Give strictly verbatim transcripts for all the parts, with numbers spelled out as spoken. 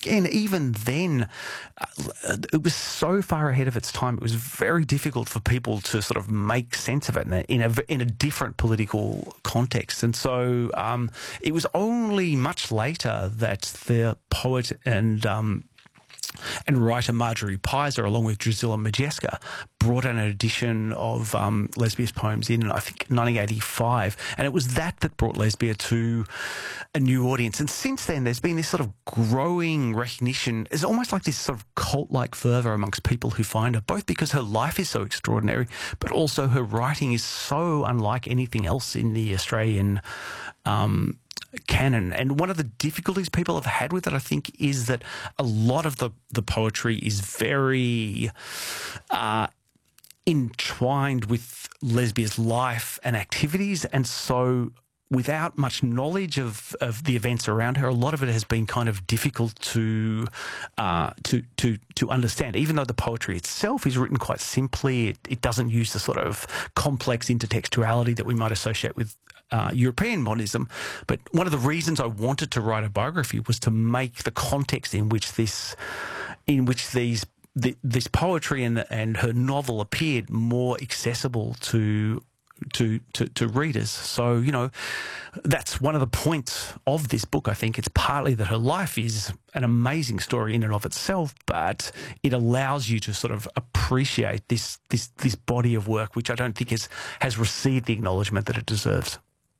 again, even then, uh, it was so far ahead of its time. It was very difficult for people to sort of make sense of it in a in a, in a different political context. And so um, it was only much later that the poet and um, and writer Marjorie Pizer, along with Drusilla Majeska, brought out an edition of um, Lesbia's poems in, I think, nineteen eighty-five. And it was that that brought Lesbia to a new audience. And since then, there's been this sort of growing recognition. It's almost like this sort of cult-like fervour amongst people who find her, both because her life is so extraordinary, but also her writing is so unlike anything else in the Australian um canon. And one of the difficulties people have had with it, I think, is that a lot of the, the poetry is very uh, entwined with Lesbia's life and activities. And so without much knowledge of, of the events around her, a lot of it has been kind of difficult to uh, to to to understand. Even though the poetry itself is written quite simply, it, it doesn't use the sort of complex intertextuality that we might associate with Uh, European modernism. But one of the reasons I wanted to write a biography was to make the context in which this, in which these, the, this poetry and and her novel appeared more accessible to to, to to readers. So, you know, that's one of the points of this book. I think it's partly that her life is an amazing story in and of itself, but it allows you to sort of appreciate this this this body of work, which I don't think is, has received the acknowledgement that it deserves.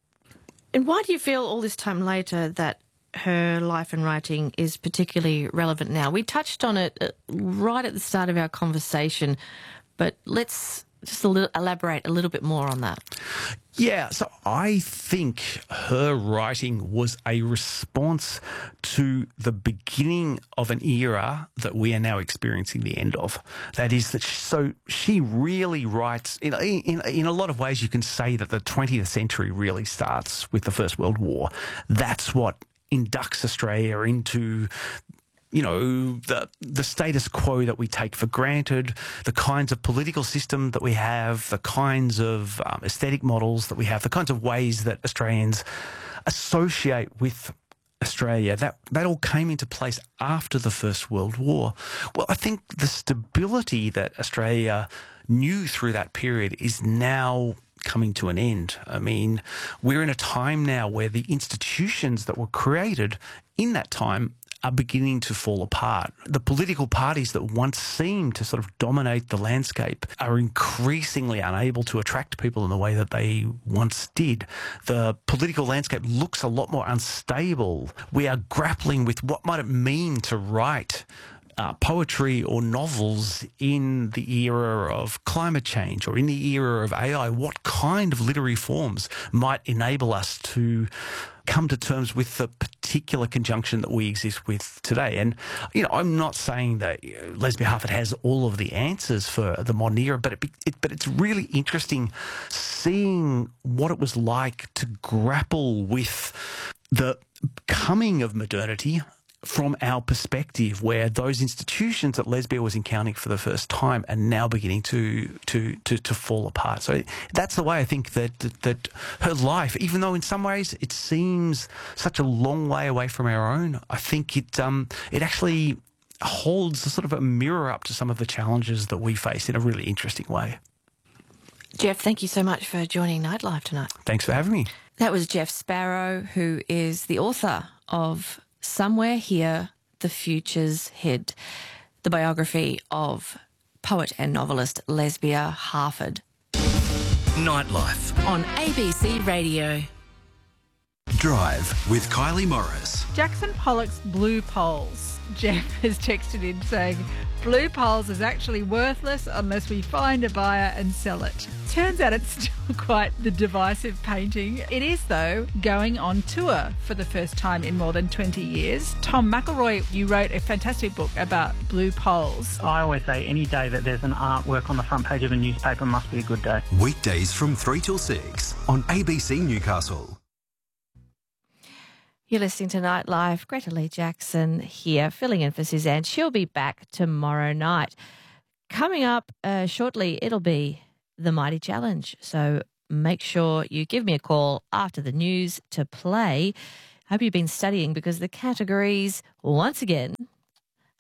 And why do you feel all this time later that her life and writing is particularly relevant now? We touched on it right at the start of our conversation, but let's just a little, elaborate a little bit more on that. Yeah, so I think her writing was a response to the beginning of an era that we are now experiencing the end of. That is that, she, so she really writes, in, in, in a lot of ways you can say that the twentieth century really starts with the First World War. That's what inducts Australia into, you know, the the status quo that we take for granted, the kinds of political system that we have, the kinds of um, aesthetic models that we have, the kinds of ways that Australians associate with Australia, that, that all came into place after the First World War. Well, I think the stability that Australia knew through that period is now coming to an end. I mean, we're in a time now where the institutions that were created in that time are beginning to fall apart. The political parties that once seemed to sort of dominate the landscape are increasingly unable to attract people in the way that they once did. The political landscape looks a lot more unstable. We are grappling with what might it mean to write Uh, poetry or novels in the era of climate change or in the era of A I. What kind of literary forms might enable us to come to terms with the particular conjunction that we exist with today? And, you know, I'm not saying that you know, Lesbia Harford has all of the answers for the modern era, but it, it, but it's really interesting seeing what it was like to grapple with the coming of modernity from our perspective, where those institutions that Lesbia was encountering for the first time are now beginning to to to, to fall apart. So that's the way I think that, that that her life, even though in some ways it seems such a long way away from our own, I think it um it actually holds a sort of a mirror up to some of the challenges that we face in a really interesting way. Jeff, thank you so much for joining Nightlife tonight. Thanks for having me. That was Jeff Sparrow, who is the author of Somewhere Here, The Future's Head, the biography of poet and novelist Lesbia Harford. Nightlife On A B C Radio. Drive with Kylie Morris. Jackson Pollock's Blue Poles. Jeff has texted in saying, Blue Poles is actually worthless unless we find a buyer and sell it. Turns out it's still quite the divisive painting. It is, though, going on tour for the first time in more than twenty years. Tom McElroy, you wrote a fantastic book about Blue Poles. I always say any day that there's an artwork on the front page of a newspaper must be a good day. Weekdays from three till six on A B C Newcastle. You're listening to Nightlife. Greta Lee Jackson here, filling in for Suzanne. She'll be back tomorrow night. Coming up uh, shortly, it'll be the Mighty Challenge. So make sure you give me a call after the news to play. Hope you've been studying because the categories, once again,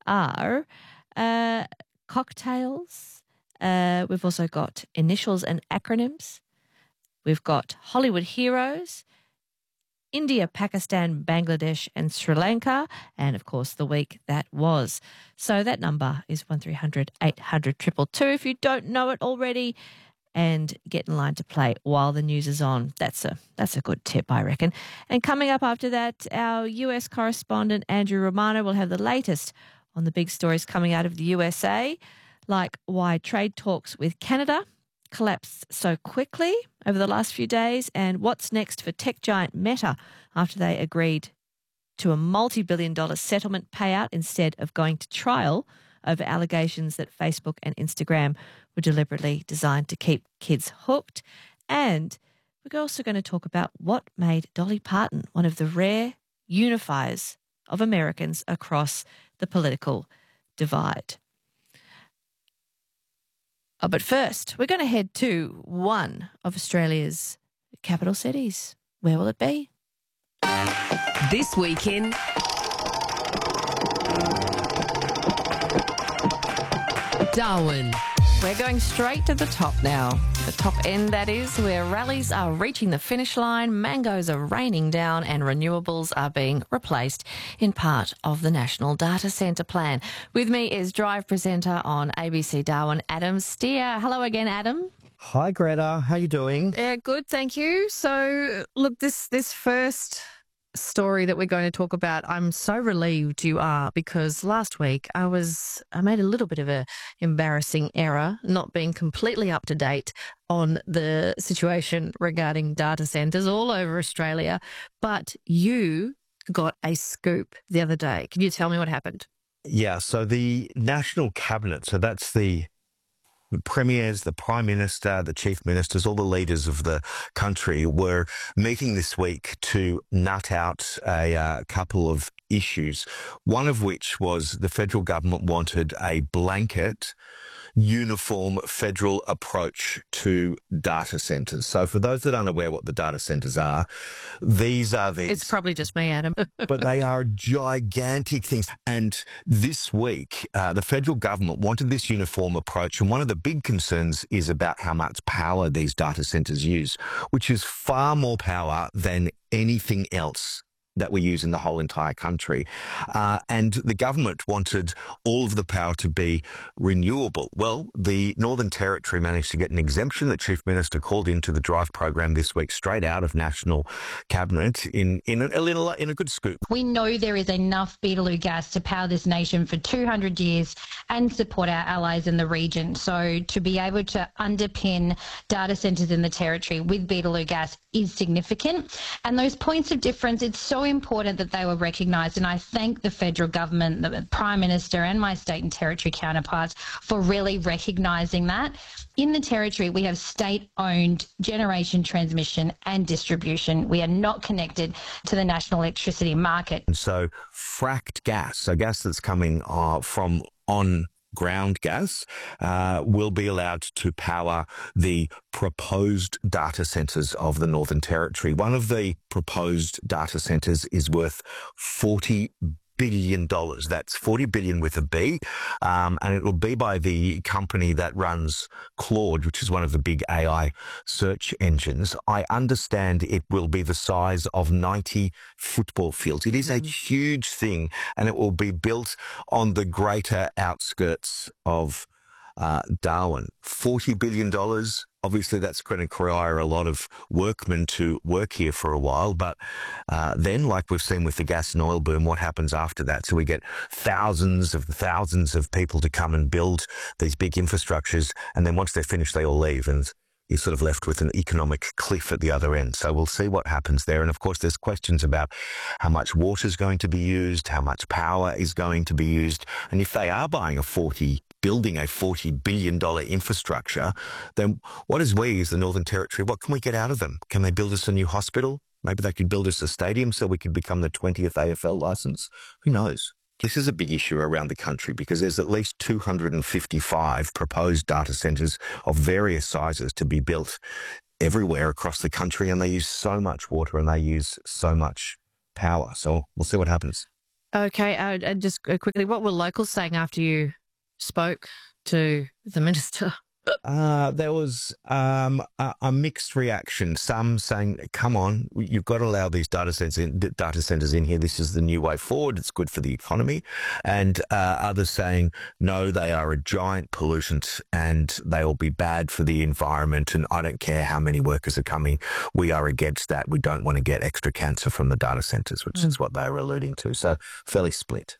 are uh, cocktails. Uh, we've also got initials and acronyms. We've got Hollywood heroes, India, Pakistan, Bangladesh and Sri Lanka, and of course the week that was. So that number is one three hundred eight hundred two two two if you don't know it already, and get in line to play while the news is on. That's a that's a good tip, I reckon. And coming up after that, our U S correspondent Andrew Romano will have the latest on the big stories coming out of the U S A, like why trade talks with Canada collapsed so quickly over the last few days, and what's next for tech giant Meta after they agreed to a multi-billion dollar settlement payout instead of going to trial over allegations that Facebook and Instagram were deliberately designed to keep kids hooked. And we're also going to talk about what made Dolly Parton one of the rare unifiers of Americans across the political divide. Oh, but first, we're going to head to one of Australia's capital cities. Where will it be? This weekend, Darwin. We're going straight to the top now. The top end, that is, where rallies are reaching the finish line, mangoes are raining down and renewables are being replaced in part of the National Data Centre Plan. With me is Drive presenter on A B C Darwin, Adam Steer. Hello again, Adam. Hi, Greta. How you doing? Yeah, good, thank you. So, look, this this first story that we're going to talk about, I'm so relieved you are, because last week I was I made a little bit of a embarrassing error, not being completely up to date on the situation regarding data centres all over Australia. But you got a scoop the other day. Can you tell me what happened? Yeah, so the National Cabinet, so that's the The premiers, the Prime Minister, the Chief Ministers, all the leaders of the country were meeting this week to nut out a uh, couple of issues, one of which was the federal government wanted a blanket uniform federal approach to data centres. So for those that aren't aware what the data centres are, these are these... It's probably just me, Adam. but they are gigantic things. And this week, uh, the federal government wanted this uniform approach. And one of the big concerns is about how much power these data centres use, which is far more power than anything else that we use in the whole entire country. Uh, and the government wanted all of the power to be renewable. Well, the Northern Territory managed to get an exemption. The Chief Minister called into the Drive program this week straight out of National Cabinet in, in, a, little, in a good scoop. We know there is enough Beetaloo gas to power this nation for two hundred years and support our allies in the region. So to be able to underpin data centres in the Territory with Beetaloo gas is significant. And those points of difference, it's so important that they were recognised, and I thank the federal government, the Prime Minister and my state and territory counterparts for really recognising that. In the Territory, we have state-owned generation, transmission and distribution. We are not connected to the national electricity market. And so fracked gas, so gas that's coming uh, from on ground gas, uh, will be allowed to power the proposed data centres of the Northern Territory. One of the proposed data centres is worth forty billion dollars. That's forty billion with a B, um, and it will be by the company that runs Claude, which is one of the big A I search engines. I understand it will be the size of ninety football fields. It is a huge thing, and it will be built on the greater outskirts of uh, Darwin. forty billion dollars. Obviously, that's going to require a lot of workmen to work here for a while. But uh, then, like we've seen with the gas and oil boom, what happens after that? So we get thousands of thousands of people to come and build these big infrastructures. And then once they're finished, they all leave. And you're sort of left with an economic cliff at the other end. So we'll see what happens there. And of course, there's questions about how much water is going to be used, how much power is going to be used. And if they are buying a forty building a forty billion dollars infrastructure, then what is we as the Northern Territory, what can we get out of them? Can they build us a new hospital? Maybe they could build us a stadium so we could become the twentieth A F L licence. Who knows? This is a big issue around the country because there's at least two hundred fifty-five proposed data centres of various sizes to be built everywhere across the country, and they use so much water and they use so much power. So we'll see what happens. Okay, uh, and just uh, quickly, what were locals saying after you spoke to the minister? Uh, there was um, a, a mixed reaction. Some saying, "Come on, you've got to allow these data centers in, data centers in here. This is the new way forward. It's good for the economy." And uh, others saying, "No, they are a giant pollutant and they will be bad for the environment. And I don't care how many workers are coming. We are against that. We don't want to get extra cancer from the data centers," which mm. is what they were alluding to. So fairly split.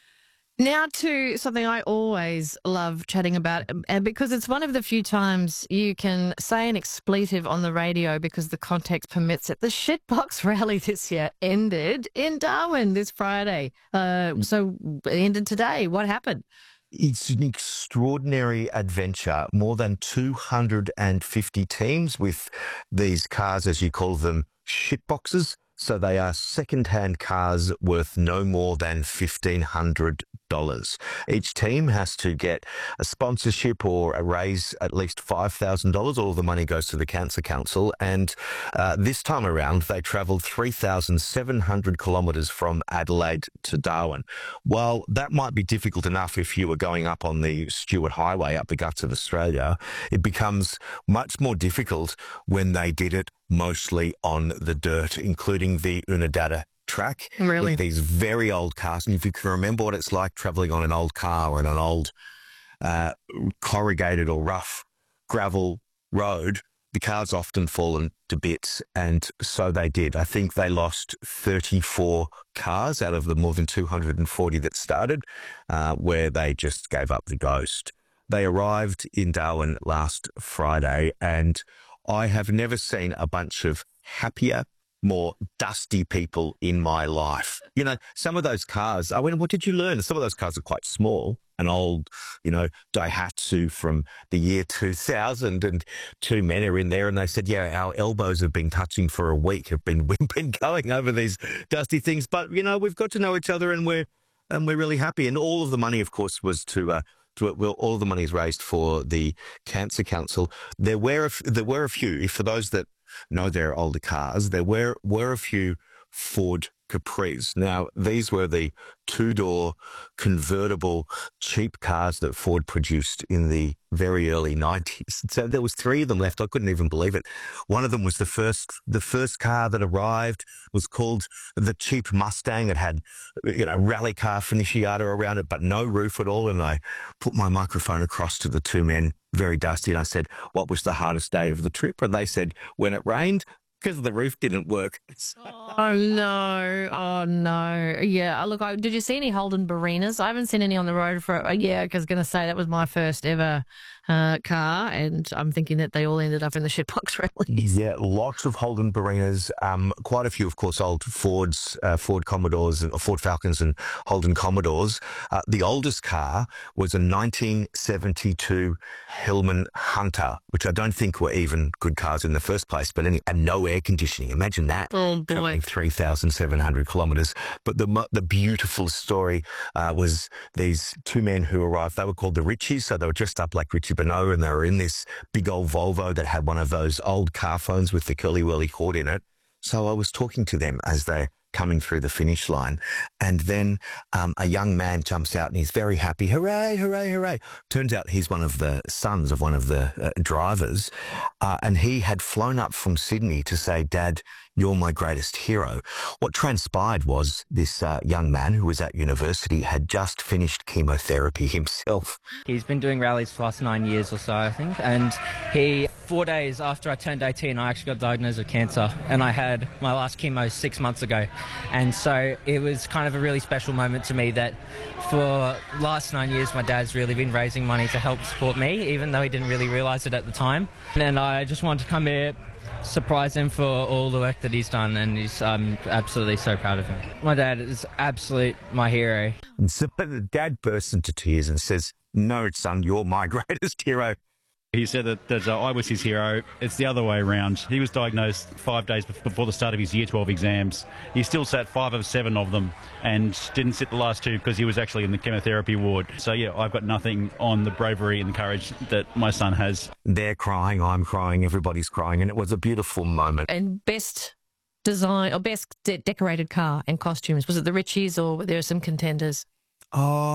Now to something I always love chatting about, and because it's one of the few times you can say an expletive on the radio because the context permits it. The shitbox rally this year ended in Darwin this Friday. Uh, so it ended today. What happened? It's an extraordinary adventure. More than two hundred fifty teams with these cars, as you call them, shitboxes. So they are second-hand cars worth no more than fifteen hundred dollars. Each team has to get a sponsorship or a raise at least five thousand dollars. All the money goes to the Cancer Council. And uh, this time around, they travelled three thousand seven hundred kilometres from Adelaide to Darwin. While that might be difficult enough if you were going up on the Stuart Highway up the guts of Australia, it becomes much more difficult when they did it mostly on the dirt, including the Unadilla track. Really? With these very old cars. And if you can remember what it's like travelling on an old car or on an old uh, corrugated or rough gravel road, the cars often fallen to bits, and so they did. I think they lost thirty-four cars out of the more than two hundred forty that started, uh, where they just gave up the ghost. They arrived in Darwin last Friday, and I have never seen a bunch of happier, more dusty people in my life. You know, some of those cars, I went, what did you learn? Some of those cars are quite small. An old, you know, Daihatsu from the year two thousand, and two men are in there and they said, yeah, our elbows have been touching for a week, have been, we've been going over these dusty things. But, you know, we've got to know each other and we're, and we're really happy. And all of the money, of course, was to, uh, Well, all the money is raised for the Cancer Council. There were a, there were a few, if for those that know their older cars, there were were a few Ford Capris. Now, these were the two-door convertible cheap cars that Ford produced in the very early nineties. So there was three of them left. I couldn't even believe it. One of them was the first the first car that arrived, was called the cheap Mustang. It had, you know, rally car finichiata around it, but no roof at all. And I put my microphone across to the two men, very dusty, and I said, what was the hardest day of the trip? And they said, when it rained, because the roof didn't work. Oh, no. Oh, no. Yeah. Look, I, did you see any Holden Barinas? I haven't seen any on the road for a year because I was going to say that was my first ever uh, car, and I'm thinking that they all ended up in the shitbox rallies. Yeah, lots of Holden Barinas, um, quite a few, of course, old Fords, uh, Ford Commodores, and Ford Falcons and Holden Commodores. Uh, the oldest car was a nineteen seventy-two Hillman Hunter, which I don't think were even good cars in the first place, but any, and no air conditioning. Imagine that. Oh, boy. three thousand seven hundred kilometres. But the the beautiful story uh, was these two men who arrived. They were called the Richies, so they were dressed up like Richie Benaud, and they were in this big old Volvo that had one of those old car phones with the curly-whirly cord in it. So I was talking to them as they're coming through the finish line, and then um, a young man jumps out and he's very happy. Hooray, hooray, hooray. Turns out he's one of the sons of one of the uh, drivers, uh, and he had flown up from Sydney to say, Dad, you're my greatest hero. What transpired was this uh, young man who was at university had just finished chemotherapy himself. He's been doing rallies for the last nine years or so, I think. And he, four days after I turned eighteen, I actually got diagnosed with cancer. And I had my last chemo six months ago. And so it was kind of a really special moment to me that for the last nine years, my dad's really been raising money to help support me, even though he didn't really realise it at the time. And I just wanted to come here, surprise him for all the work that he's done, and he's, I'm absolutely so proud of him. My dad is absolute my hero. And so the dad bursts into tears and says, no, son, you're my greatest hero. He said that, that uh, I was his hero. It's the other way around. He was diagnosed five days before the start of his year twelve exams. He still sat five of seven of them and didn't sit the last two because he was actually in the chemotherapy ward. So, yeah, I've got nothing on the bravery and the courage that my son has. They're crying, I'm crying, everybody's crying, and it was a beautiful moment. And best design or best de- decorated car and costumes? Was it the Richies or were there some contenders? Oh,